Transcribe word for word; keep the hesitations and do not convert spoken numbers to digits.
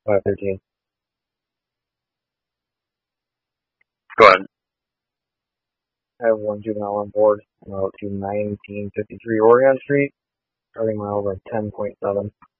five thirteen. Go ahead. I have one juvenile on board. I'm out to nineteen fifty-three Oregon Street. Starting mile over ten point seven.